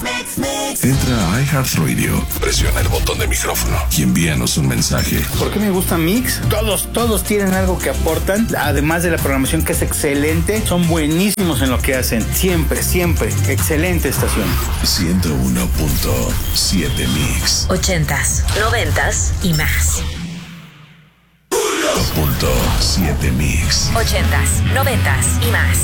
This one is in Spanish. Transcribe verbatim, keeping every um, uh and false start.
Entra a iHeartRadio, presiona el botón de micrófono y envíanos un mensaje. ¿Por qué me gusta Mix? Todos, todos tienen algo que aportan, además de la programación que es excelente, son buenísimos en lo que hacen. Siempre, siempre, excelente estación. ciento uno punto siete Mix. Ochentas, noventas y más. Punto siete Mix. Ochentas, noventas y más.